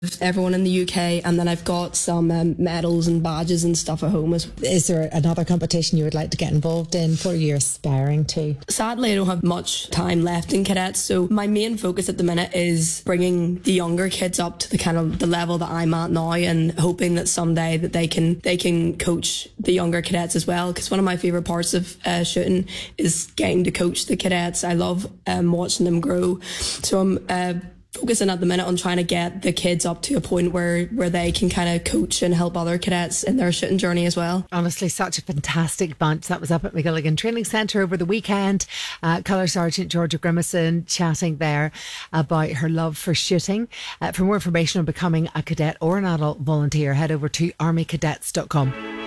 everyone in the UK, and then I've got some medals and badges and stuff at home as well. Is there another competition you would like to get involved in? What are you aspiring to? Sadly, I don't have much time left in cadets, so my main focus at the minute is bringing the younger kids up to the kind of the level that I'm at now, and hoping that someday that they can coach the younger cadets as well, because one of my favourite parts of shooting is getting to coach the cadets. I love watching them grow, so I'm focusing at the minute on trying to get the kids up to a point where they can kind of coach and help other cadets in their shooting journey as well. Honestly, such a fantastic bunch. That was up at McGilligan Training Centre over the weekend. Colour Sergeant Georgia Grimison chatting there about her love for shooting. For more information on becoming a cadet or an adult volunteer, head over to armycadets.com.